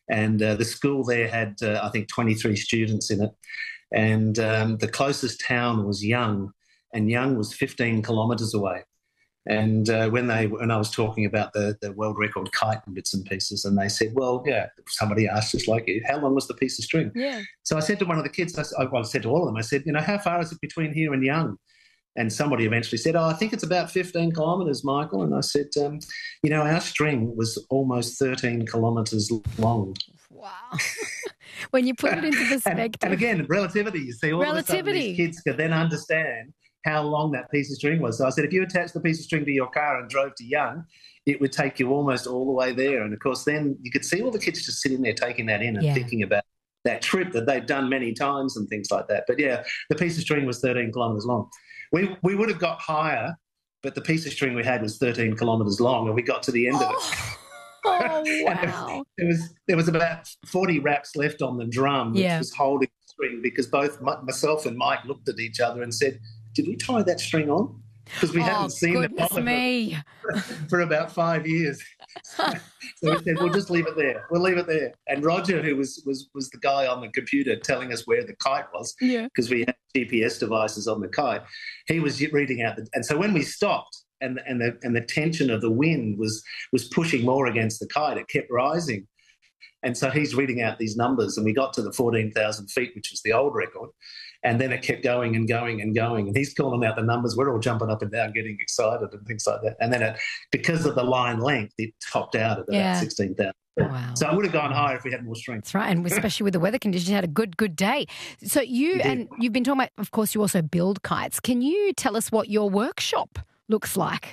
And the school there had, I think, 23 students in it. And the closest town was Young, and Young was 15 kilometres away. And when I was talking about the world record kite and bits and pieces, and they said, well, yeah, somebody asked just like you, how long was the piece of string? Yeah. So I said to one of the kids, I said to all of them, I said, how far is it between here and Young? And somebody eventually said, I think it's about 15 kilometres, Michael. And I said, our string was almost 13 kilometres long. Wow. When you put it into perspective. and again, relativity. You see, all of a sudden these kids could then understand how long that piece of string was. So I said, if you attached the piece of string to your car and drove to Young, it would take you almost all the way there. And, of course, then you could see all the kids just sitting there taking that in and thinking about that trip that they've done many times and things like that. But, yeah, the piece of string was 13 kilometres long. We would have got higher, but the piece of string we had was 13 kilometres long, and we got to the end of it. Oh, wow. there was about 40 wraps left on the drum, which was holding the string, because both myself and Mike looked at each other and said, did we tie that string on? Because we hadn't seen it for about 5 years. So we said, we'll just leave it there. We'll leave it there. And Roger, who was the guy on the computer telling us where the kite was, because we had GPS devices on the kite, he was reading out. And so when we stopped, and the tension of the wind was pushing more against the kite, it kept rising. And so he's reading out these numbers, and we got to the 14,000 feet, which was the old record. And then it kept going and going and going. And he's calling out the numbers. We're all jumping up and down, getting excited and things like that. And then because of the line length, it topped out at about 16,000. Wow. So I would have gone higher if we had more strength. That's right. And especially with the weather conditions, you had a good day. So you've been talking about, of course, you also build kites. Can you tell us what your workshop looks like?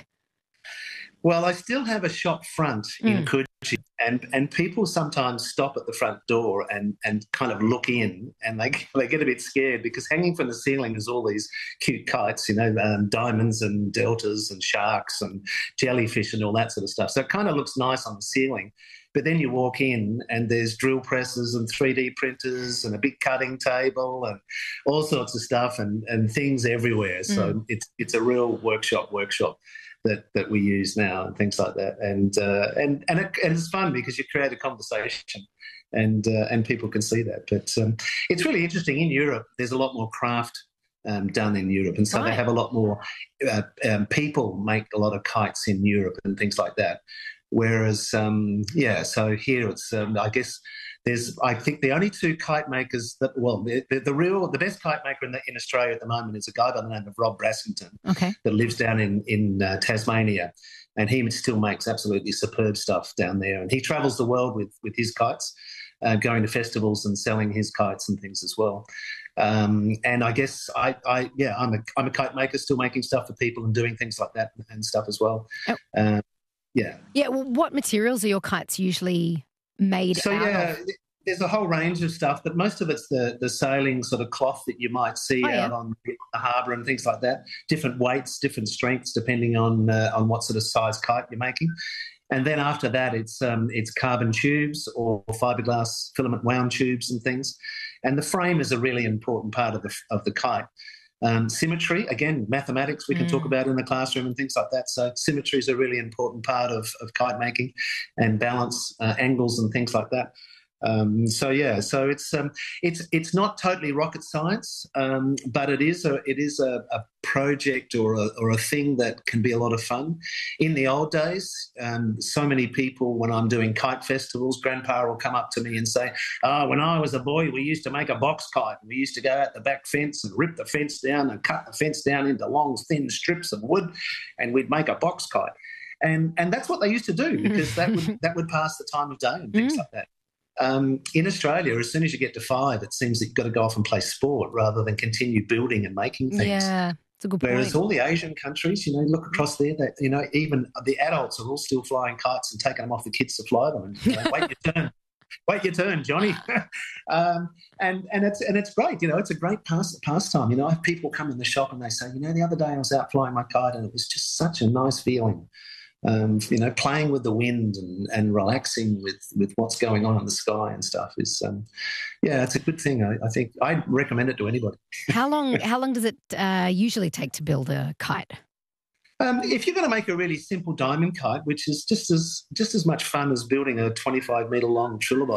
Well, I still have a shop front in Coogee, and people sometimes stop at the front door and kind of look in, and they get a bit scared, because hanging from the ceiling is all these cute kites, diamonds and deltas and sharks and jellyfish and all that sort of stuff. So it kind of looks nice on the ceiling. But then you walk in and there's drill presses and 3D printers and a big cutting table and all sorts of stuff and things everywhere. So it's a real workshop that we use now and things like that. And it's fun because you create a conversation and people can see that. But it's really interesting. In Europe, there's a lot more craft done in Europe, and so they have a lot more people make a lot of kites in Europe and things like that. Whereas, so here it's, I guess, I think the only two kite makers the best kite maker in Australia at the moment is a guy by the name of Rob Brassington that lives down in Tasmania, and he still makes absolutely superb stuff down there. And he travels the world with his kites, going to festivals and selling his kites and things as well. And I guess I'm a kite maker, still making stuff for people and doing things like that and stuff as well. Oh. Well, what materials are your kites usually made out of? There's a whole range of stuff, but most of it's the sailing sort of cloth that you might see out on the harbour and things like that. Different weights, different strengths, depending on what sort of size kite you're making. And then after that, it's carbon tubes or fiberglass filament wound tubes and things. And the frame is a really important part of the kite. Symmetry, again, mathematics we can talk about in the classroom and things like that. So symmetry is a really important part of kite making, and balance, angles and things like that. So it's not totally rocket science, but it is a project or a thing that can be a lot of fun. In the old days, so many people, when I'm doing kite festivals, Grandpa will come up to me and say, when I was a boy, we used to make a box kite. We used to go out the back fence and rip the fence down and cut the fence down into long, thin strips of wood, and we'd make a box kite. And that's what they used to do, because that would pass the time of day and things like that. In Australia, as soon as you get to 5, it seems that you've got to go off and play sport rather than continue building and making things. Yeah, it's a good point. Whereas all the Asian countries, look across there, that even the adults are all still flying kites and taking them off the kids to fly them. And, wait your turn, Johnny. And it's great. It's a great pastime. I have people come in the shop and they say, the other day I was out flying my kite and it was just such a nice feeling. Playing with the wind and relaxing with what's going on in the sky and stuff is, it's a good thing. I think I'd recommend it to anybody. How long does it usually take to build a kite? If you're going to make a really simple diamond kite, which is just as much fun as building a 25-metre long trilobite,